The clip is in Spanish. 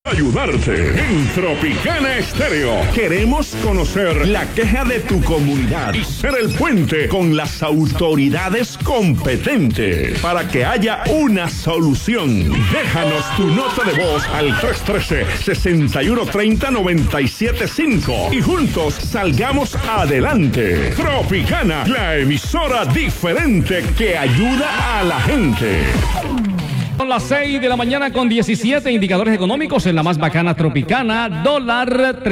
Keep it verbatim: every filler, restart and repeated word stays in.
Ayudarte en Tropicana Estéreo. Queremos conocer la queja de tu comunidad y ser el puente con las autoridades competentes para que haya una solución. Déjanos tu nota de voz al tres uno tres, seis uno tres cero, nueve siete cinco y juntos salgamos adelante. Tropicana, la emisora diferente que ayuda a la gente. Son las seis de la mañana con diecisiete indicadores económicos en la más bacana Tropicana. Dólar